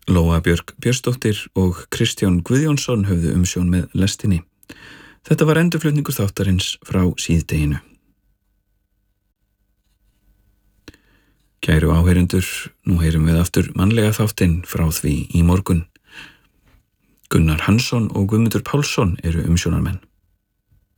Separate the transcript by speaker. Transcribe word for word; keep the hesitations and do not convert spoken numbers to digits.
Speaker 1: Lóa Björk Björnsdóttir og Kristján Guðjónsson höfðu umsjón með lestinni. Þetta var endurflutningur þáttarins frá síðdeginu. Kæru áheyrendur, nú heyrum við aftur mannlega þáttinn frá því í morgun. Gunnar Hansson og Guðmundur Pálsson eru umsjónarmenn.